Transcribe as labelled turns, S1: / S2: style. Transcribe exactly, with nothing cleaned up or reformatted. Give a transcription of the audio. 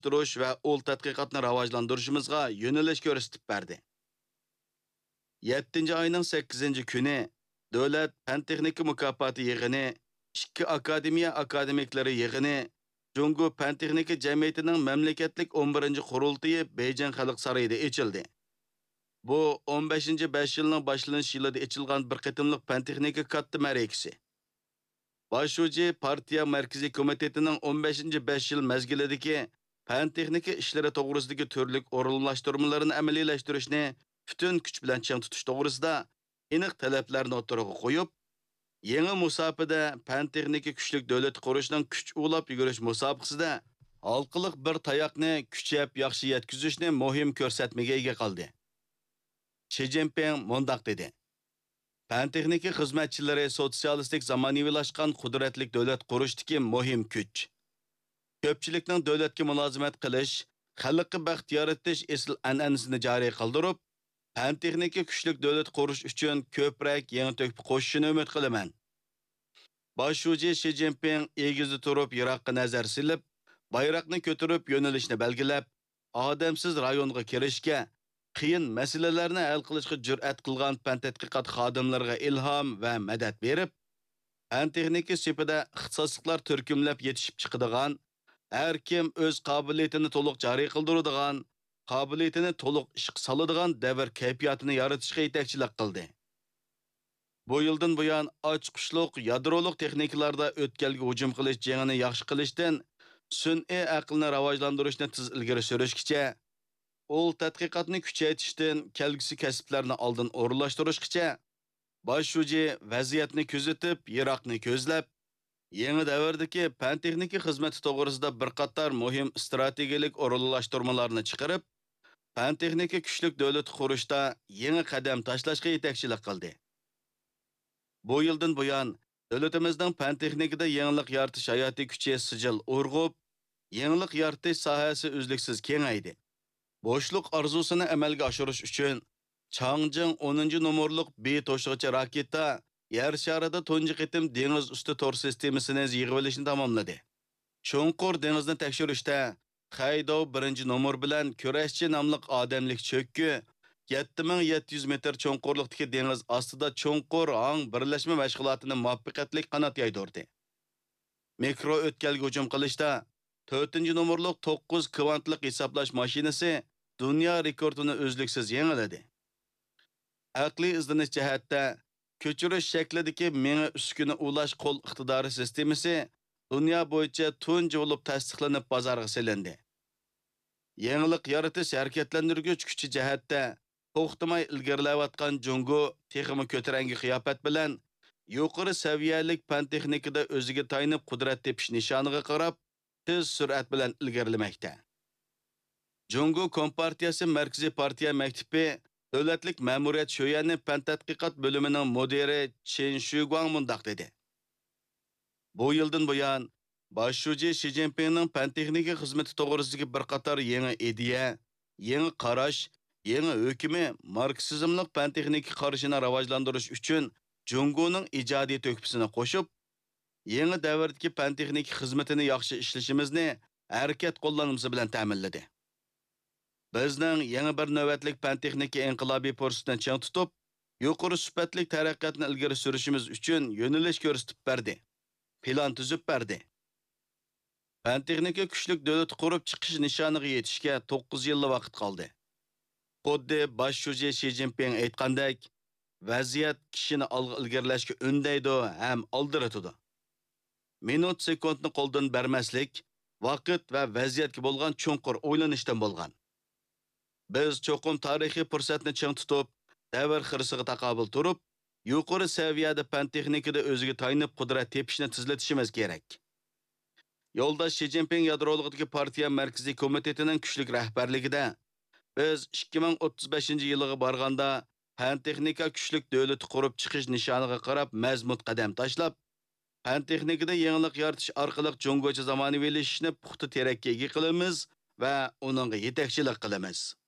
S1: arttırış ve ol tədqiqatını rivojlandırışımızga yöneliş gösterip berdi. yettinchi ayning sakkizinchi kuni Davlat fan texnika mukofoti yig'ini, ikki akademiya akademiklari yig'ini, Jungo fan texnika jamiyatining mamlakatlik o'n birinchi qurultiyi Beijing Xalq saroyida ochildi. Bu o'n beshinchi besh yilning boshlanish yilida ochilgan bir qitimliq fan texnika katta ma'rakasi. Başuji partiya markaziy komitetining o'n beshinchi besh yil mezgilidagi fan texnika ishlari to'g'risidagi turli o'rinlashtirmalarini amaliylashtirish,ni bütün kuch bilan chang tutish to'g'risida aniq talablarni o'rtaga qo'yib, yangi musofada fan texnika kuchlik davlat qurishning kuch ulab yugurish musobaqasida halqiliq bir tayoqni kuchab yaxshi yetkazishni muhim ko'rsatmaga ega qildi. Xi Jinping mundaq dedi: Fan texnika xizmatchilari sotsialistik zamonaviylashgan qudratli davlat qurishdagi muhim kuch. Ko'pchilikning davlatga mulozimat qilish, xalqqa baxt yaratish asl an'anasini joriy qildirib, fan texnika kuchlik davlat qurish uchun ko'proq yangi to'kpi qo'shishini umid qilaman. Başuji Xi Jinping egizda turib Iroqqa nazar silib, bayroqni ko'tarib yo'nalishni belgilab, odamsiz rayonga kirishga, qiyin masalalarni hal qilishga jur'at qilgan fan tadqiqot xodimlariga ilhom va madad berib, fan texnika sepida ixtisosliklar turkumlab yetishib chiqadigan, har kim o'z qobiliyatini to'liq joriy qildiradigan, qobiliyatini to'liq ishga soladigan davr kayfiyatini yaratishga yetakchilik qildi. Bu yildan buyon ochiqishliq yadroliq texnikalarda o'tkalga hujum qilish jangini yaxshi qilishdan sun'iy aqlni rivojlantirishni tiz ilgari surishgacha, ol tadqiqotni kuchaytirishdan kelgusi kasblarni oldin o'rinlashtirishgacha, Başuji vaziyatni kuzatib, Iroqni ko'zlab, yangi davrdagi fan texnika xizmati to'g'risida bir qator muhim strategik o'rinlashtirmalarni chiqarib, fan texnika kuchlik davlat qurishda yangi qadam tashlashga yetakchilik qildi. Bu yildan buyon davlatimizning fan texnikada yangilik yaratish hayotiy kuchi sijil urg'ib, yangilik yaratish sohasi uzluksiz kengaydi. Bo'shliq orzusini amalga oshirish uchun Chang'jing o'ninchi nomerlik B to'shig'ichi raketa yer sharida tunji qitim dengiz usti tor sistemasini yig'ib olishni tamomladi. Cho'nqur dengizni tekshirishda Xaydov birinchi nomer bilan Kurashchi nomli odamlik cho'kki yetti ming yetti yuz metr cho'nqurlikdagi dengiz ostida cho'nqur hang birlashma mashg'ulotini muvaffaqiyatli qanot yaydirdi. Mikro o'tkalga hujum qilishda to'rtinchi nomerlik to'qqiz kvantlik hisoblash mashinasi dunyo rekordini uzluksiz yangiladi. Aqliy izlanish jihatda ko'chirish shaklidagi menga uskuna ulash qo'l iqtidori sistemasi dunyo bo'yicha tunji bo'lib tasdiqlanib bozorga silindi. Yangilik yaratish harakatlantirgich kuchi jihatda to'xtamay ilgarilayotgan Jungo texnik ko'tarangi qiyofat bilan yuqori saviyalik fan texnikada o'ziga tayinib qudrat tepish nishoniga qarab tez sur'at bilan ilgarilamoqda. Jungo Kompartiyasi Markaziy partiya maktabi davlatlik ma'muriyat sho'yani fan tadqiqot bo'limining mudiri Chen Shuguang mundaq dedi: Bu yildan buyon Başuji Xi Jinpingning fan texnika xizmati to'g'risidagi bir qator yangi ideya, yangi qarash, yangi hukmi marksizmlik fan texnika qarashini rivojlantirish uchun Jungoning ijodiy to'kpisini qo'shib, yangi davrdagi fan texnika xizmatini yaxshi ishlashimizni harakat qo'llanmasi bilan ta'minladi. Bizning yangi bir navbatlik fan texnika inqilobiy fursatini chang tutib, yuqori sifatli taraqqiyotni ilgari surishimiz uchun yo'nalish ko'rsatib berdi. Plan tuzib berdi. Fan texnika kuchlik davlat qurib chiqish nishoniga yetishga to'qqiz yil vaqt qoldi. Xuddi Başuji Xi Jinping aytgandek, vaziyat kishini olg'a ilgarilashga undaydi ham oldiratadi. Minut sekundni qo'ldan bermaslik, vaqt va vaziyatga bo'lgan cho'nqur o'ylanishdan bo'lgan. Biz cho'qim tarixiy fursatni chang tutib, davr xirisiga taqobil turib, yuqori saviyada fan texnikada o'ziga tayinib qudrat tepishni tezlatishimiz kerak. Yo'ldosh Xi Jinping yadroligidagi partiya markaziy komitetining kuchlik rahbarligida biz ikki ming o'ttiz beshinchi yilga borganda fan texnika kuchlik davlat qurib chiqish nishoniga qarab mazmut qadam tashlab, fan texnikada yangilik yaratish orqali Jungocha zamonaviylashishni puxta terakka ega qilamiz va uningga yetakchilik qilamiz.